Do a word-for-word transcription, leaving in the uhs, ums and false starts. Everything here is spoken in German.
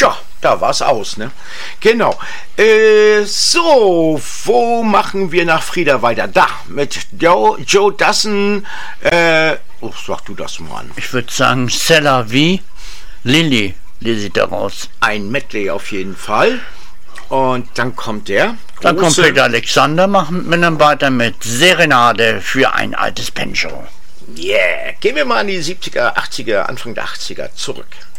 Tja, da war's aus, ne? Genau. Äh, so, wo machen wir nach Frieda weiter? Da, mit Joe, Joe Dassin, äh, oh, sag du das mal an. Ich würde sagen, C'est la vie, Lilly, lese ich daraus. Ein Medley auf jeden Fall. Und dann kommt der. Dann kommt Peter Alexander, machen wir dann weiter mit Serenade für ein altes Banjo. Yeah, gehen wir mal in die siebziger, achtziger, Anfang der achtziger zurück.